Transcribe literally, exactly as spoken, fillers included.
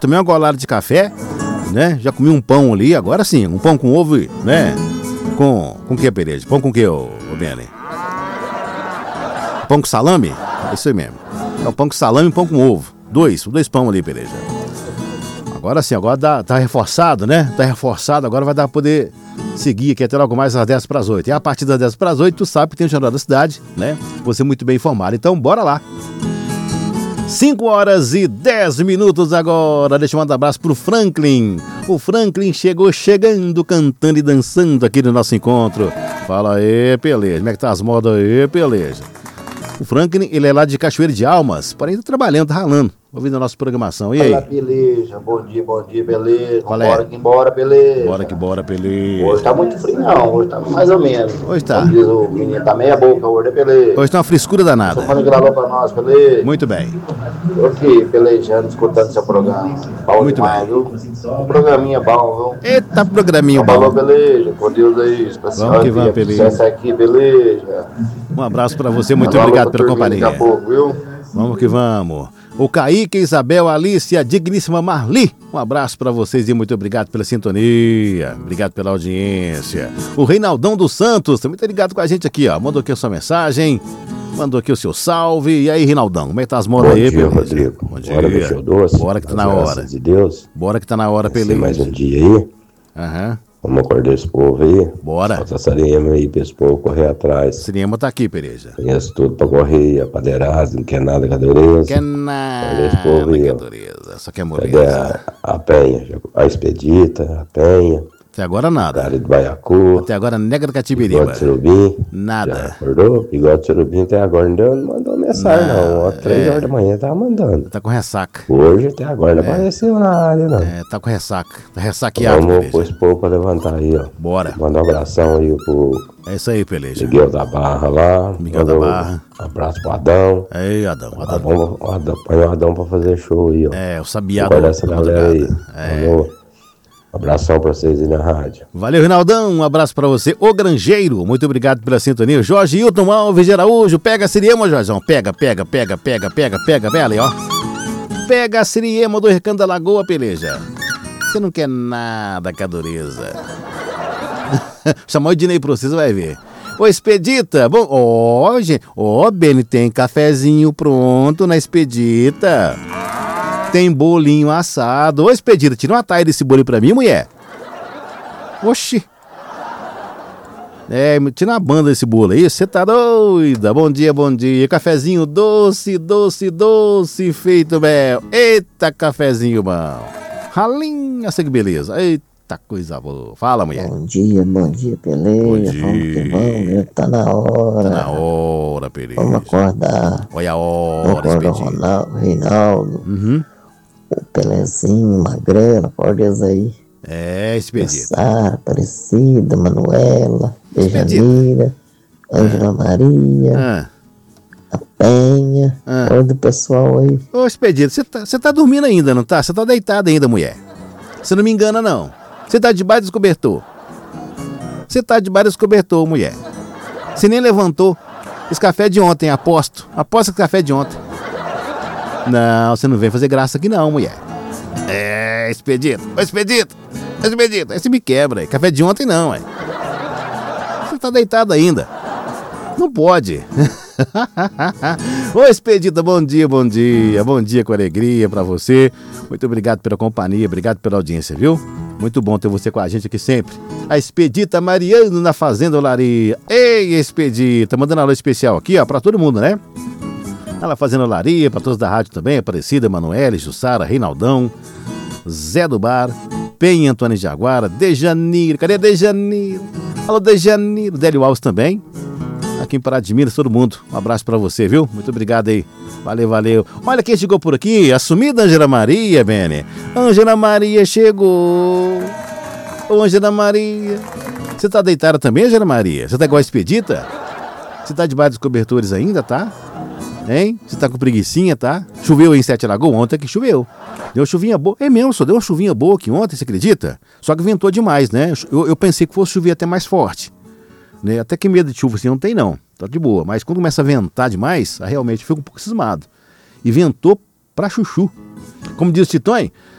tomei uma golada de café, né? Já comi um pão ali, agora sim, um pão com ovo, né? Com, com que, Pereja? Pão com o que, ô, ô Beni? Pão com salame? É isso aí mesmo. É um pão com salame e pão com ovo. Dois, dois pão ali, Pereja. Agora sim, agora dá, tá reforçado, né? Tá reforçado, agora vai dar pra poder seguir aqui até logo mais às dez para as oito. E a partir das dez para as oito, tu sabe que tem o Jornal da Cidade, né? Você muito bem informado. Então, bora lá. cinco horas e dez minutos agora. Deixa eu mandar um abraço pro Franklin. O Franklin chegou chegando, cantando e dançando aqui no nosso encontro. Fala aí, Peleja. Como é que tá as modas aí, Peleja? O Franklin, ele é lá de Cachoeira de Almas, porém tá trabalhando, tá ralando, ouvindo a nossa programação. E aí? Fala, Peleja. Bom dia, bom dia, beleza. Qual é? Bora que embora, beleza. Bora que bora, Peleja. Hoje tá muito frio, não. Hoje tá mais ou menos. Hoje tá. Como diz o menino, tá meia boca hoje, né, Peleja? Hoje tá uma frescura danada. Só falando gravou pra nós, Peleja. Muito bem. Tô aqui, pelejando, escutando seu programa. Bom Muito demais, bem. viu? Um programinha bom, viu? Eita, programinho bom. Falou, Peleja. Com Deus aí. Especial Vamos que vamos, Peleja. Sucesso aqui, Peleja. Um abraço pra você, muito Falou obrigado pra pela turminha companhia. Daqui a pouco, viu? Vamos que vamos. O Kaique, Isabel, Alice, a digníssima Marli. Um abraço pra vocês e muito obrigado pela sintonia. Obrigado pela audiência. O Reinaldão dos Santos, também tá ligado com a gente aqui, ó. Mandou aqui a sua mensagem. Mandou aqui o seu salve. E aí, Reinaldão, como é que tá as modas aí, Bom dia, Peleja? Rodrigo. Bom dia. Bora mexer o doce. Bora que tá Nas na graças hora. de Deus. Bora que tá na hora, Vai ser Peleja. mais um dia aí. Aham. Vamos acordar esse povo aí. Bora. Falta Sarema aí pra esse povo correr atrás. Cinema tá aqui, Peleja. Conheço tudo pra correr, a padeirada, não quer nada, cadeirinha. Quer nada, esse povo aí, que ó. dureza. Só quer Cadê moleza. a, a penha? A expedita, a penha, Até agora nada. Gari do Baiacu, Até agora nega do bigode Catibiriba. de surubim. Já Nada. acordou? Bigode de surubim até agora não mandou mensagem não. Não, Ó, três é. horas da manhã tava mandando. Tá com ressaca. Hoje até agora não apareceu na área não. É, tá com ressaca. Tá ressaqueado, Vamos Peleja. pôr esse povo pra levantar aí, ó. Bora. Mandar um abração aí pro É isso aí, Peleja. Miguel da Barra lá. Miguel da Mandou Barra. Um abraço pro Adão. Ei, Adão. Adão. Adão, Adão põe o Adão pra fazer show aí, ó. É, o sabiá do Guarda essa da galera aí. madrugada. É. Falou? Um abração pra vocês aí na rádio. Valeu, Rinaldão. Um abraço pra você. O Grangeiro, muito obrigado pela sintonia. Jorge Hilton Alves de Araújo. Pega a Siriema, Jorjão. Pega, pega, pega, pega, pega, pega. Pega ali, ó. Pega a Siriema do Recanto da Lagoa, Peleja. Você não quer nada, cadureza. Chamou o Dinei pra você, você vai ver. Ô, Expedita, bom, ó, gente, ó, Beni, tem cafezinho pronto na Expedita. Tem bolinho assado. Ô, Expedita, tira uma taia desse bolinho pra mim, mulher. Oxi. É, tira uma banda desse bolo aí, você tá doida. Bom dia, bom dia. Cafezinho doce, doce, doce, feito mel. Eita, cafezinho bom. Ralinha, assim que beleza. Eita, coisa boa. Fala, mulher. Bom dia, bom dia, Peleja. Bom Vamos dia. que vamos, né? Tá na hora. Tá na hora, Peleja. Vamos acordar. Olha a Vamos hora, acordar o Expedita. Ronaldo, Reinaldo, Uhum. o Pelezinho, Magrela, acorda eles aí. É, Expedita. Sara, Aparecida, Manuela, Expedita. Bejanira, Ângela Maria, Ah. a Penha. Ah. Acorda o pessoal aí. Ô, Expedito, você tá, você tá dormindo ainda, não tá? Você tá deitado ainda, mulher. Você não me engana, não. Você tá debaixo desse cobertor. Você tá debaixo desse cobertor, mulher. Você nem levantou. Esse café é de ontem, aposto. Aposto esse café é de ontem. Não, você não vem fazer graça aqui não, mulher. É, Expedito. Ô, Expedito. Ô, Expedito. Aí você me quebra. Aí. Café de ontem não, ué. Você tá deitado ainda. Não pode. Ô, Expedita, bom dia, bom dia. Bom dia com alegria pra você. Muito obrigado pela companhia, obrigado pela audiência, viu? Muito bom ter você com a gente aqui sempre. A Expedita Mariano na Fazenda Olaria. Ei, Expedita, mandando alô especial aqui, ó, pra todo mundo, né? Ela fazendo olaria, pra todos da rádio também, Aparecida, Emanuele, Jussara, Reinaldão, Zé do Bar, Penha, Antônio de Jaguara, Dejaniro, cadê Dejaniro? Alô, Dejaniro, Délio Alves também. Aqui em Pará de Minas, todo mundo. Um abraço pra você, viu? Muito obrigado aí. Valeu, valeu. Olha quem chegou por aqui, a sumida Ângela Maria, Bene. Ângela Maria chegou. Ô, Ângela Maria. Você tá deitada também, Ângela Maria? Você tá igual a Expedita? Você tá debaixo dos cobertores ainda, tá? Hein? Você tá com preguicinha, tá? Choveu aí em Sete Lagoas? Ontem que choveu. Deu uma chuvinha boa. É mesmo, só deu uma chuvinha boa aqui ontem, você acredita? Só que ventou demais, né? Eu, eu pensei que fosse chover até mais forte. Né? Até que medo de chuva assim não tem não, tá de boa. Mas quando começa a ventar demais, aí realmente fica um pouco cismado. E ventou pra chuchu. Como diz o Titonho,